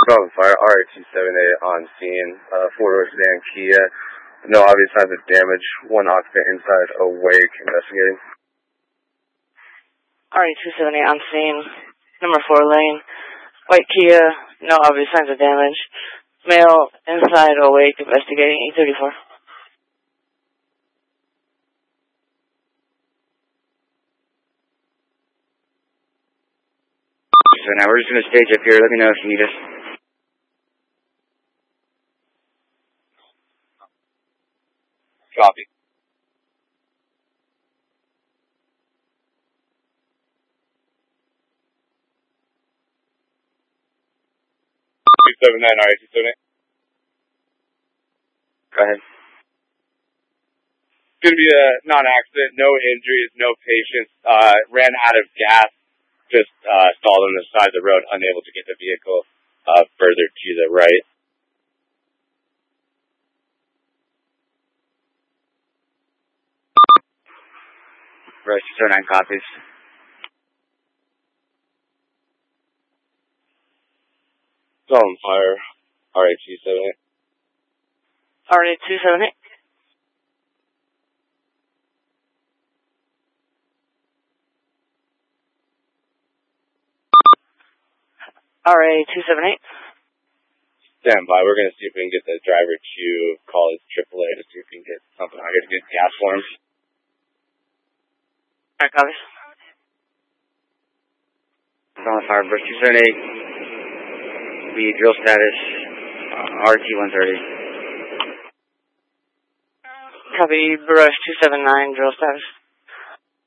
From fire, RH278 on scene, four-door sedan Kia. No obvious signs of damage. One occupant inside awake, investigating. RH278 on scene, number 4 lane. White Kia, no obvious signs of damage. Male inside awake, investigating. E34. So now we're just going to stage up here. Let me know if you need us. Copy. RH278. Go ahead. It's going to be a non-accident, no injuries, no patients. Ran out of gas, just stalled on the side of the road, unable to get the vehicle further to the right. Rush 209 copies. It's on fire. RH278. RH278. RA278. Stand by. We're going to see if we can get the driver to call his AAA to see if we can get something. I got to get gas for him. Alright, copies. It's on fire. Brush 278. The drill status, RT-130. Copy, Brush 279, drill status.